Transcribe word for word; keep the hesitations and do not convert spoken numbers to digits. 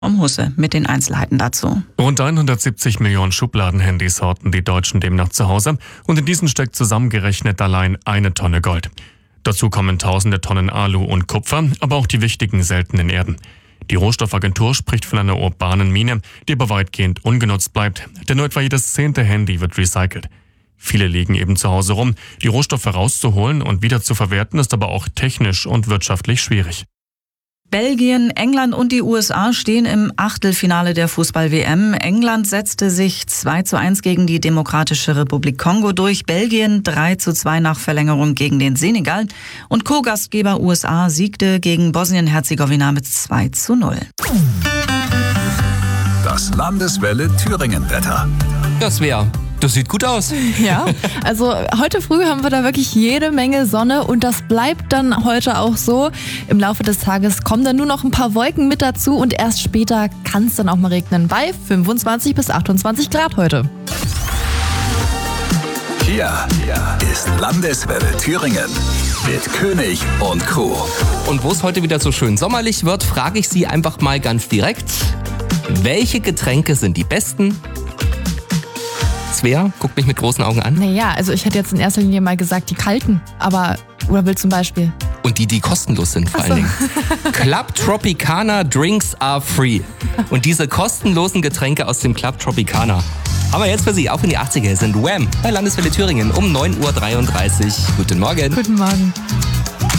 Um Husse mit den Einzelheiten dazu. Rund hundertsiebzig Millionen Schubladenhandys horten die Deutschen demnach zu Hause und in diesen steckt zusammengerechnet allein eine Tonne Gold. Dazu kommen tausende Tonnen Alu und Kupfer, aber auch die wichtigen seltenen Erden. Die Rohstoffagentur spricht von einer urbanen Mine, die aber weitgehend ungenutzt bleibt, denn nur etwa jedes zehnte Handy wird recycelt. Viele liegen eben zu Hause rum. Die Rohstoffe rauszuholen und wieder zu verwerten ist aber auch technisch und wirtschaftlich schwierig. Belgien, England und die U S A stehen im Achtelfinale der Fußball-W M. England setzte sich zwei zu eins gegen die Demokratische Republik Kongo durch, Belgien drei zu zwei nach Verlängerung gegen den Senegal und Co-Gastgeber U S A siegte gegen Bosnien-Herzegowina mit zwei zu null. Das Landeswelle Thüringen-Wetter. Das wäre... Das sieht gut aus. Ja, also heute früh haben wir da wirklich jede Menge Sonne und das bleibt dann heute auch so. Im Laufe des Tages kommen dann nur noch ein paar Wolken mit dazu und erst später kann es dann auch mal regnen bei fünfundzwanzig bis achtundzwanzig Grad heute. Hier ist Landeswelle Thüringen mit König und Crew. Und wo es heute wieder so schön sommerlich wird, frage ich Sie einfach mal ganz direkt, welche Getränke sind die besten? Svea, guckt mich mit großen Augen an. Naja, also ich hätte jetzt in erster Linie mal gesagt, die kalten, aber, oder will zum Beispiel? Und die, die kostenlos sind vor Ach so. allen Dingen. Club Tropicana Drinks are free. Und diese kostenlosen Getränke aus dem Club Tropicana. Aber jetzt für Sie, auch in die achtziger sind Wham! Bei Landeswelle Thüringen um neun Uhr dreiunddreißig. Guten Morgen. Guten Morgen.